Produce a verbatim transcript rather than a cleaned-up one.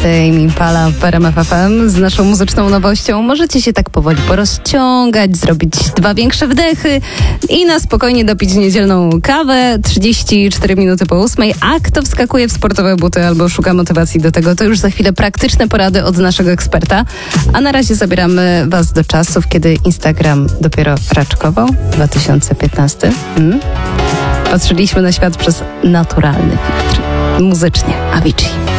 Tame Impala w R M F F M z naszą muzyczną nowością. Możecie się tak powoli porozciągać, zrobić dwa większe wdechy i na spokojnie dopić niedzielną kawę. trzydzieści cztery minuty po ósmej. A kto wskakuje w sportowe buty albo szuka motywacji do tego, to już za chwilę praktyczne porady od naszego eksperta. A na razie zabieramy was do czasów, kiedy Instagram dopiero raczkował. dwa tysiące piętnasty. Hmm? Patrzyliśmy na świat przez naturalny filtr. Muzycznie Avicii.